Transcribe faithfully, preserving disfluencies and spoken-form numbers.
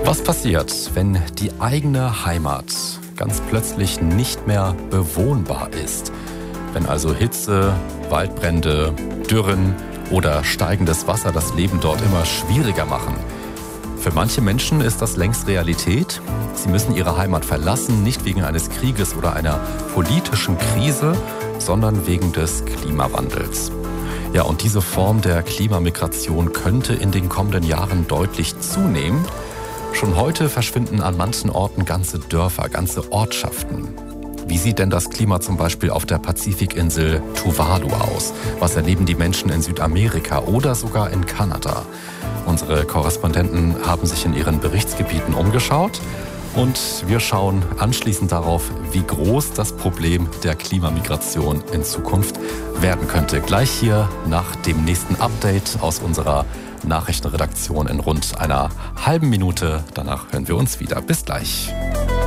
Was passiert, wenn die eigene Heimat ganz plötzlich nicht mehr bewohnbar ist? Wenn also Hitze, Waldbrände, Dürren oder steigendes Wasser das Leben dort immer schwieriger machen. Für manche Menschen ist das längst Realität. Sie müssen ihre Heimat verlassen, nicht wegen eines Krieges oder einer politischen Krise, sondern wegen des Klimawandels. Ja, und diese Form der Klimamigration könnte in den kommenden Jahren deutlich zunehmen. Schon heute verschwinden an manchen Orten ganze Dörfer, ganze Ortschaften. Wie sieht denn das Klima zum Beispiel auf der Pazifikinsel Tuvalu aus? Was erleben die Menschen in Südamerika oder sogar in Kanada? Unsere Korrespondenten haben sich in ihren Berichtsgebieten umgeschaut und wir schauen anschließend darauf, wie groß das Problem der Klimamigration in Zukunft werden könnte. Gleich hier nach dem nächsten Update aus unserer Nachrichtenredaktion in rund einer halben Minute. Danach hören wir uns wieder. Bis gleich.